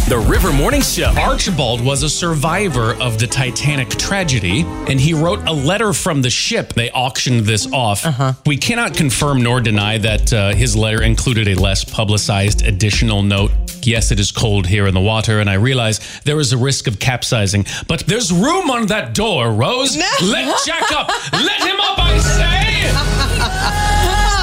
The River Morning Show. Archibald was a survivor of the Titanic tragedy, and he wrote a letter from the ship. They auctioned this off. We cannot confirm nor deny that his letter included a less publicized additional note. Yes, it is cold here in the water, and I realize there is a risk of capsizing, but there's room on that door, Rose. No. Let Jack up. Let him up, I say.